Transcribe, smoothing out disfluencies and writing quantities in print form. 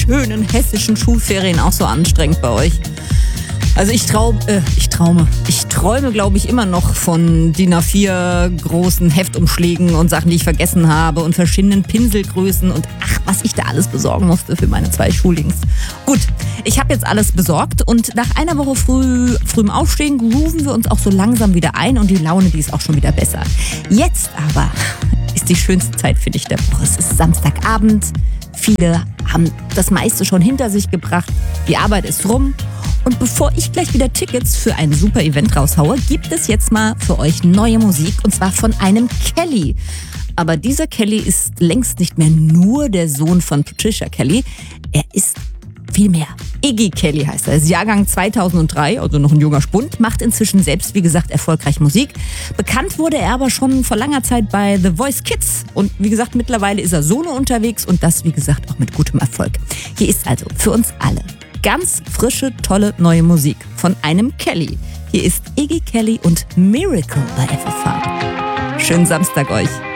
schönen hessischen Schulferien auch so anstrengend bei euch? Also ich träume, glaube ich, immer noch von DIN A4 großen Heftumschlägen und Sachen, die ich vergessen habe und verschiedenen Pinselgrößen und was ich da alles besorgen musste für meine 2 Schuljungs. Gut, ich habe jetzt alles besorgt und nach einer Woche frühem Aufstehen grooven wir uns auch so langsam wieder ein und die Laune, die ist auch schon wieder besser. Jetzt aber ist die schönste Zeit, finde ich, der Woche. Es ist Samstagabend, viele haben das meiste schon hinter sich gebracht, die Arbeit ist rum. Und bevor ich gleich wieder Tickets für ein super Event raushaue, gibt es jetzt mal für euch neue Musik und zwar von einem Kelly. Aber dieser Kelly ist längst nicht mehr nur der Sohn von Patricia Kelly, er ist viel mehr. Iggy Kelly heißt er, ist Jahrgang 2003, also noch ein junger Spund, macht inzwischen selbst, wie gesagt, erfolgreich Musik. Bekannt wurde er aber schon vor langer Zeit bei The Voice Kids und wie gesagt, mittlerweile ist er solo unterwegs und das, wie gesagt, auch mit gutem Erfolg. Hier ist also für uns alle ganz frische, tolle neue Musik von einem Kelly. Hier ist Iggy Kelly und Miracle bei FFH. Schönen Samstag euch.